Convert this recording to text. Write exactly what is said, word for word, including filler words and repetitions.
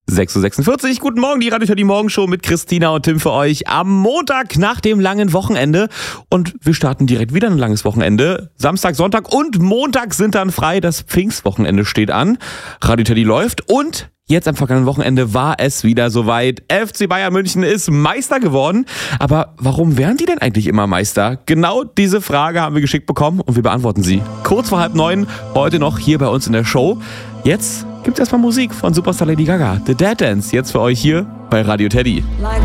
sechs Uhr sechsundvierzig, guten Morgen, die Radio Teddy Morgenshow mit Christina und Tim für euch am Montag nach dem langen Wochenende. Und wir starten direkt wieder ein langes Wochenende. Samstag, Sonntag und Montag sind dann frei. Das Pfingstwochenende steht an. Radio Teddy läuft und jetzt am vergangenen Wochenende war es wieder soweit. F C Bayern München ist Meister geworden. Aber warum werden die denn eigentlich immer Meister? Genau diese Frage haben wir geschickt bekommen und wir beantworten sie. Kurz vor halb neun, heute noch hier bei uns in der Show. Jetzt gibt's erstmal Musik von Superstar Lady Gaga. The Dead Dance, jetzt für euch hier bei Radio Teddy. Like